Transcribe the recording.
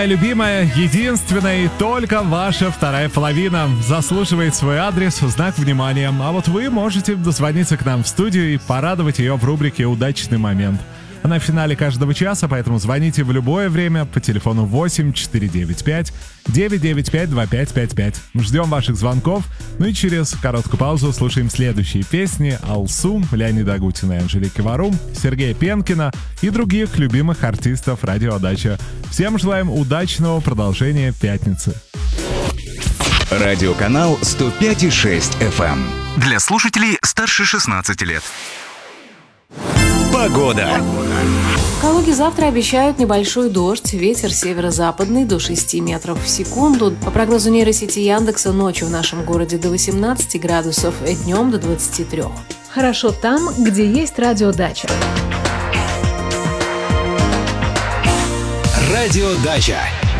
Любимая, единственная и только ваша вторая половина заслуживает свой адрес, знак внимания. А вот вы можете дозвониться к нам в студию и порадовать ее в рубрике «Удачный момент». Она в финале каждого часа, поэтому звоните в любое время по телефону 8 495 995 2555. Ждем ваших звонков. Ну и через короткую паузу слушаем следующие песни Алсу, Леонида Агутина и Анжелики Варум, Сергея Пенкина и других любимых артистов радио «Дача». Всем желаем удачного продолжения пятницы. Радиоканал 105,6 FM. Для слушателей старше 16 лет. Погода. В Калуге завтра обещают небольшой дождь, ветер северо-западный до 6 метров в секунду. По прогнозу нейросети Яндекса, ночью в нашем городе до 18 градусов, днем до 23. Хорошо там, где есть радиодача. Радиодача.